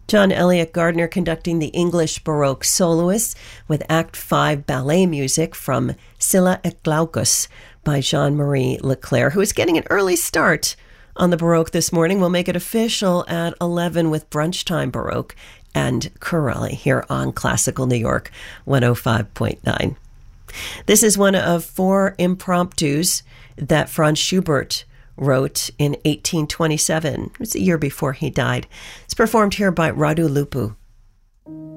John Eliot Gardiner conducting the English Baroque soloists with Act 5 ballet music from Scylla et Glaucus by Jean-Marie Leclerc, who is getting an early start on the Baroque this morning. We'll make it official at 11 with Brunch Time Baroque and Corelli here on Classical New York 105.9. This is one of 4 impromptus that Franz Schubert wrote in 1827. It was a year before he died. It's performed here by Radu Lupu.